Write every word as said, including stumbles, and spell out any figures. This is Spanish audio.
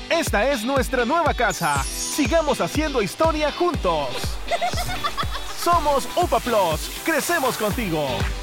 Esta es nuestra nueva casa. Sigamos haciendo historia juntos. Somos UPA Plus. Crecemos contigo.